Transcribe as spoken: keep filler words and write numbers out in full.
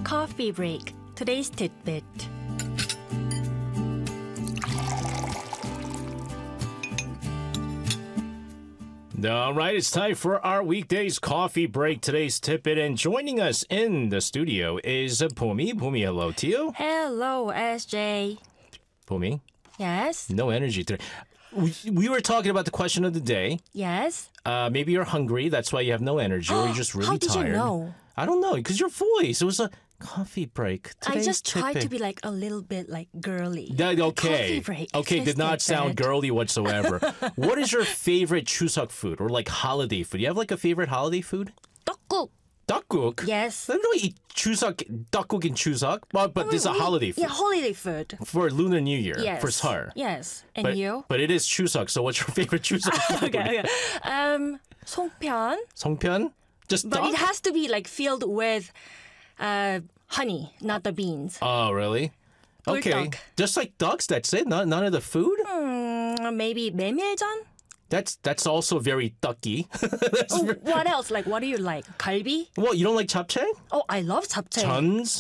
Coffee break. Today's tidbit. All right, it's time for our weekdays coffee break. Today's tidbit, and joining us in the studio is Pumi. Pumi, hello to you. Hello, S J. Pumi, Yes? no energy today. We, we were talking about the question of the day. Yes? Uh, maybe you're hungry, that's why you have no energy, or you're just really How did tired. you know? I don't know, because your voice. It was a coffee break. I Today's just tried tidbit. to be like a little bit like girly. That, okay. Coffee break. Okay, did not sound tidbit. girly whatsoever. What is your favorite Chuseok food or like holiday food? You have like a favorite holiday food? 떡국. Dakguk. Yes. I don't eat Chuseok, dakguk in Chuseok, but, but this is a We- holiday food Yeah, holiday food. for Lunar New Year, Yes. for Seoul. Yes. And But, you? but it is Chuseok, so what's your favorite Chuseok food? Okay, okay. Um, 송편. Songpyeon? Just But duck? it has to be like filled with uh, honey, not the beans. Oh, really? Okay. 꿀떡. Just like ducks, that's it? Not, none of the food? Mm, maybe 메밀전? That's that's also very ducky. That's Oh, ver- what else? Like, what do you like? 갈비? Well, you don't like japchae? Oh, I love 잡채. Chuns?